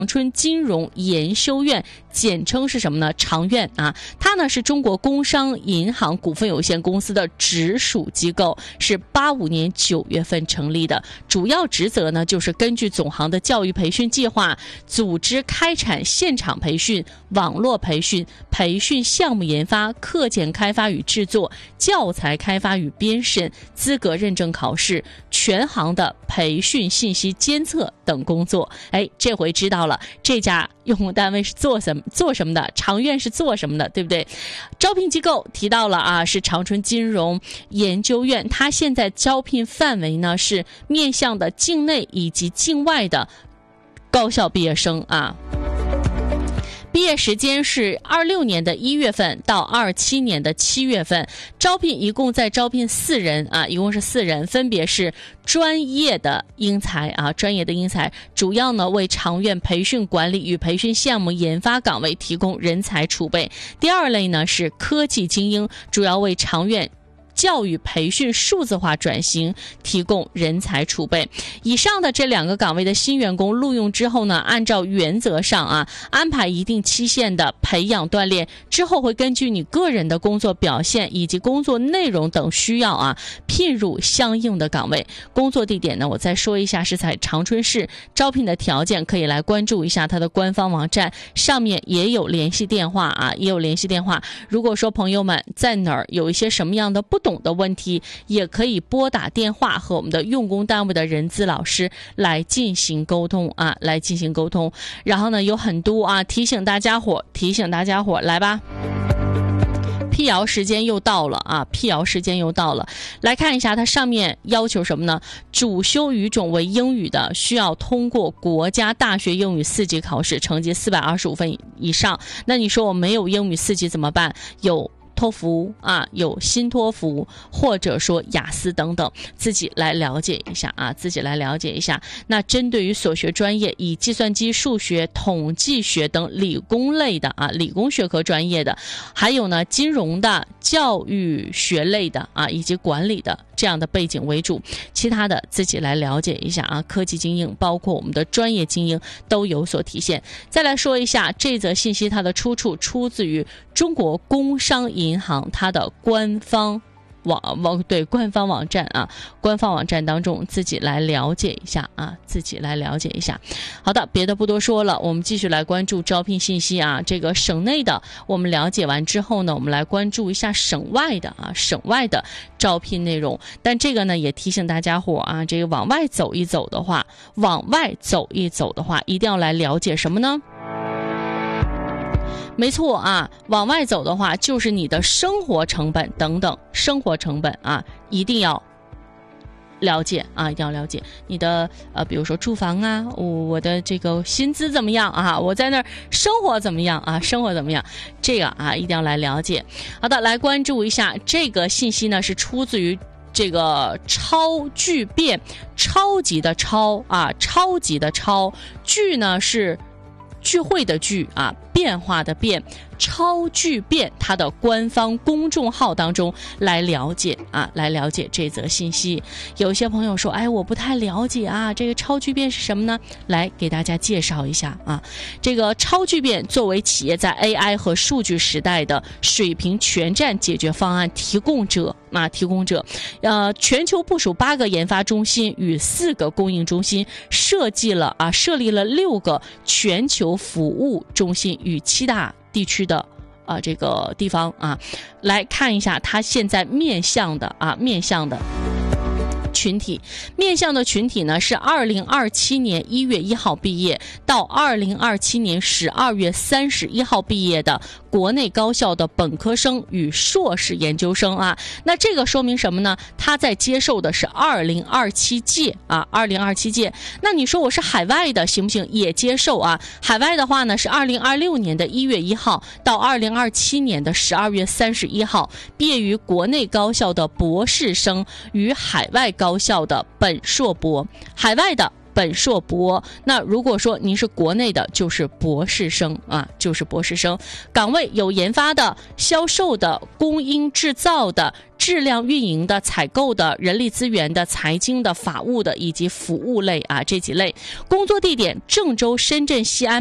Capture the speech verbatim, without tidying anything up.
春金融研修院，简称是什么呢？长院啊，它呢是中国工商银行股份有限公司的直属机构，是八五年九月份成立的。主要职责呢就是根据总行的教育培训计划，组织开展现场培训、网络培训、培训项目研发、课件开发与制作、教材开发与编审、资格认证考试、全行的培训信息监测等工作。哎，这回知道了这家用户单位是做什么做什么的，长院是做什么的，对不对？招聘机构提到了啊，是长春金融研究院，它现在招聘范围呢是面向的境内以及境外的高校毕业生啊。毕业时间是二六年的一月份到二七年的七月份，招聘一共在招聘四人啊，一共是四人，分别是专业的英才啊，专业的英才，主要呢为长院培训管理与培训项目研发岗位提供人才储备。第二类呢是科技精英，主要为长院教育培训数字化转型提供人才储备。以上的这两个岗位的新员工录用之后呢，按照原则上啊，安排一定期限的培养锻炼，之后会根据你个人的工作表现以及工作内容等需要啊，聘入相应的岗位。工作地点呢，我再说一下，是在长春市。招聘的条件可以来关注一下它的官方网站，上面也有联系电话啊，也有联系电话。如果说朋友们在哪儿有一些什么样的不懂的问题，也可以拨打电话和我们的用工单位的人资老师来进行沟通啊，来进行沟通。然后呢，有很多啊，提醒大家伙，提醒大家伙，来吧。辟谣时间又到了啊！辟谣时间又到了，来看一下它上面要求什么呢？主修语种为英语的，需要通过国家大学英语四级考试，成绩四百二十五分以上。那你说我没有英语四级怎么办？有托福啊，有新托福，或者说雅思等等，自己来了解一下啊，自己来了解一下。那针对于所学专业，以计算机、数学、统计学等理工类的啊，理工学科专业的，还有呢金融的、教育学类的啊，以及管理的这样的背景为主，其他的自己来了解一下啊。科技精英，包括我们的专业精英都有所体现。再来说一下这则信息，它的出处出自于中国工商银行它的官方网网对官方网站啊，官方网站当中自己来了解一下啊，自己来了解一下。好的，别的不多说了，我们继续来关注招聘信息啊。这个省内的我们了解完之后呢，我们来关注一下省外的啊，省外的招聘内容。但这个呢，也提醒大家伙啊，这个往外走一走的话，往外走一走的话，一定要来了解什么呢？没错啊，往外走的话，就是你的生活成本等等，生活成本啊，一定要了解啊，一定要了解你的呃，比如说住房啊，我我的这个薪资怎么样啊？我在那儿生活怎么样啊？生活怎么样？这个啊，一定要来了解。好的，来关注一下这个信息呢，是出自于这个超巨变，超级的超啊，超级的超，巨呢是聚会的聚啊，变化的变，超巨变它的官方公众号当中来了解啊，来了解这则信息。有些朋友说，哎，我不太了解啊，这个超巨变是什么呢？来给大家介绍一下啊。这个超巨变作为企业在 A I 和数据时代的水平全站解决方案提供者啊，提供者，呃，全球部署八个研发中心与四个供应中心，设计了啊，设立了六个全球服务中心与七大地区的啊这个地方啊，来看一下它现在面向的啊面向的群体，面向的群体呢是二零二七年一月一号毕业到二零二七年十二月三十一号毕业的国内高校的本科生与硕士研究生啊。那这个说明什么呢？他在接受的是二零二七届啊，二零二七届。那你说我是海外的行不行？也接受啊。海外的话呢是二零二六年的一月一号到二零二七年的十二月三十一号，毕业于国内高校的博士生与海外高校的本硕博，海外的本硕博。那如果说您是国内的，就是博士生啊，就是博士生。岗位有研发的、销售的、供应制造的、质量运营的、采购的、人力资源的、财经的、法务的以及服务类啊这几类。工作地点郑州、深圳、西安。